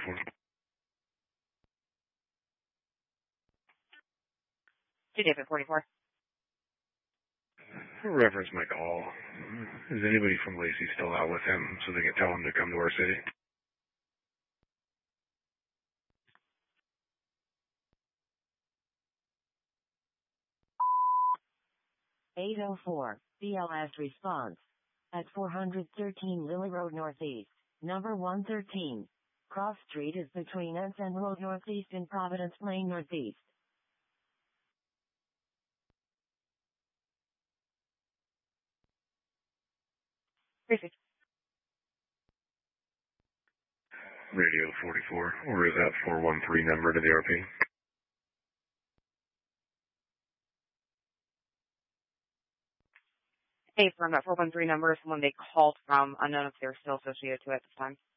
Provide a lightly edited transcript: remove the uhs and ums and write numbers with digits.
44. To David 44. Reference my call. Is anybody from Lacey still out with him so they can tell him to come to our city? (804) BLS response. At 413 Lily Road Northeast, number 113. Cross Street is between Ensign Road Northeast and Providence Lane Northeast. Perfect. Radio 44, or is that 413 number to the RP? Hey, from that 413 number, someone they called from, unknown if they're still associated to it at this time.